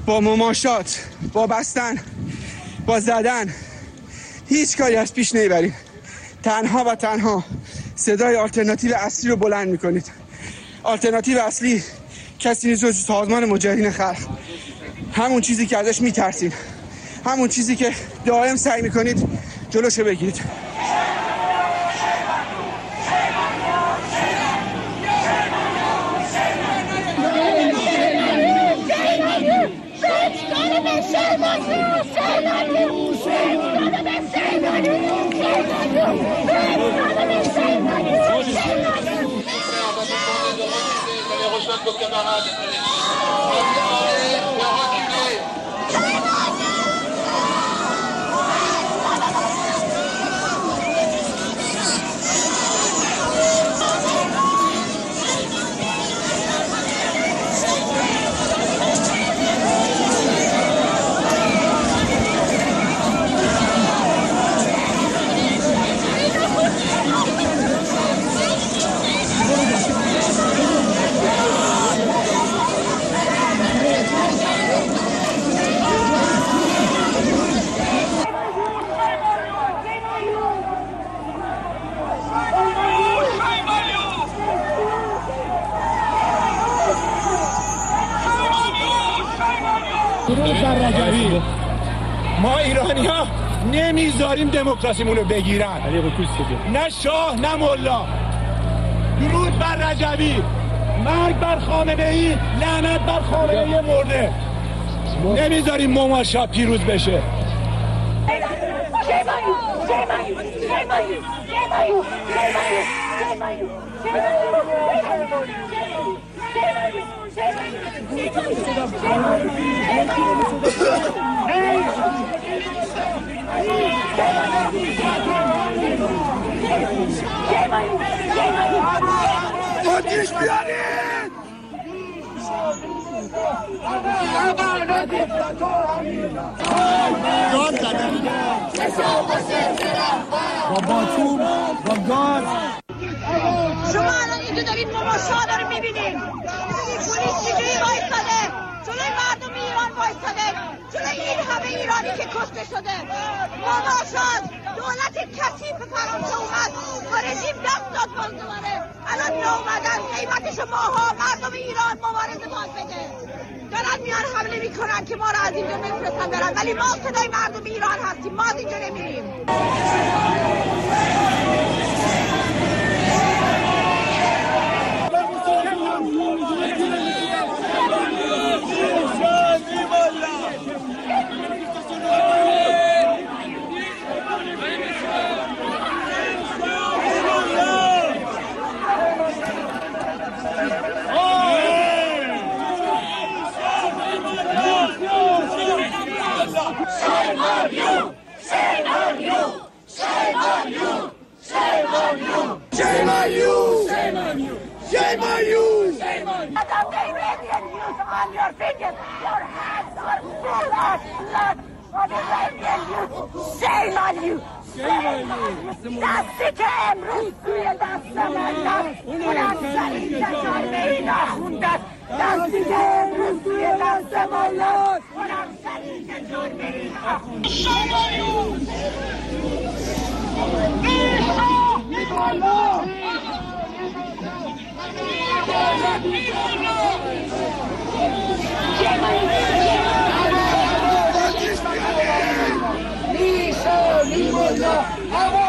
با مماشات، با بستن، با زدن هیچ کاری از پیش نمیبرید. تنها و تنها صدای آلترناتیو اصلی رو بلند میکنید. آلترناتیو اصلی کسی نیست جز سازمان مجاهدین خلق. همون چیزی که ازش میترسید، همون چیزی که دائم سعی میکنید جلوشو بگیرید. ما ایرانی ها نمیذاریم دموکراسیمون رو بگیرن، نه شاه نه ملا. درود بر رجبی، مرگ بر خامنه ای، لعنت بر خامنه ای مرده. نمیذاریم مماشا پیروز بشه. آتیش بیارید! با باتوم، با گاز. شما الان اینجا دارید مماشا رو میبینید. پلیس چجوری وایستاده جلوی مردم ایران، وایستاده جلوی این همه ایرانی که کشته شده. مماشات دولت کثیف فرانسه اومد و رژیم دست داد باز دوباره. الان اومدن قیمتشو ماها مردم ایران مبارزه باز بده. دارن میان حمله میکنن که ما رو از اینجا بفرستن برن، ولی ما صدای مردم ایران هستیم. ما از اینجا نمیریم. Shame on you! Shame on you! Shame on you! Shame on you! Shame on you! Shame on you! Shame on you! Shame on you! The Iranian youth on your fingers, your hands are full of blood of Iranian youth. Shame on you! Shame on you! دستی که امروز توی دست من دست اونم سریع جامعه ای نخوندن. دستی که امروز توی دست من دست اونم سریع جامعه ای نخوندن. Shame on you! Nisha, Nisha,